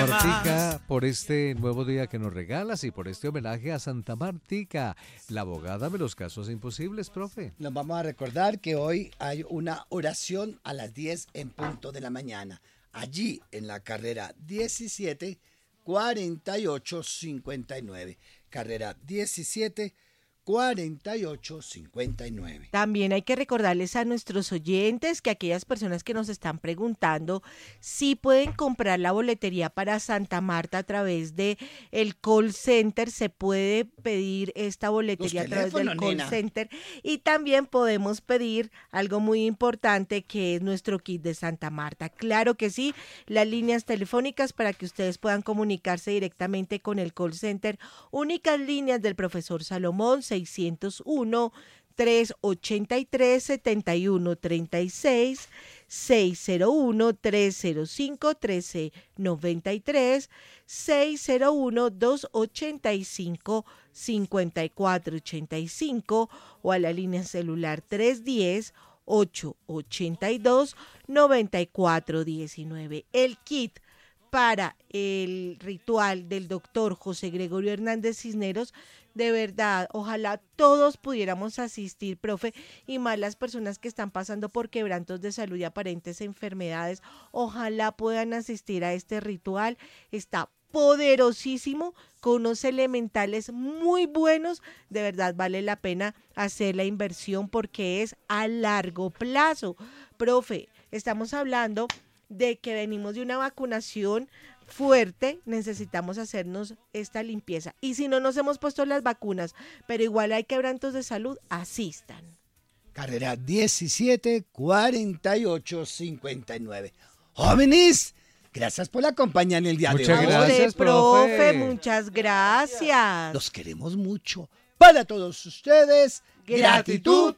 Martica, por este nuevo día que nos regalas y por este homenaje a Santa Martica, la abogada de los casos imposibles, profe. Nos vamos a recordar que hoy hay una oración a las 10 en punto de la mañana. Allí en la carrera 17 48 59. Carrera 17 48 59. También hay que recordarles a nuestros oyentes que aquellas personas que nos están preguntando si pueden comprar la boletería para Santa Marta a través de el call center, se puede pedir esta boletería a través del call center y también podemos pedir algo muy importante que es nuestro kit de Santa Marta. Claro que sí, las líneas telefónicas para que ustedes puedan comunicarse directamente con el call center, únicas líneas del profesor Salomón, 601-383-7136, 601-305-1393, 601-285-5485 o a la línea celular 310-882-9419. El kit para el ritual del doctor José Gregorio Hernández Cisneros, de verdad, ojalá todos pudiéramos asistir, profe, y más las personas que están pasando por quebrantos de salud y aparentes enfermedades, ojalá puedan asistir a este ritual. Está poderosísimo, con unos elementales muy buenos, de verdad vale la pena hacer la inversión porque es a largo plazo. Profe, estamos hablando de que venimos de una vacunación fuerte, necesitamos hacernos esta limpieza. Y si no nos hemos puesto las vacunas, pero igual hay quebrantos de salud, asistan. Carrera 17 48 59. Jóvenes, gracias por acompañarme en el día de hoy. Muchas gracias, profe. Muchas gracias. Los queremos mucho. Para todos ustedes, gratitud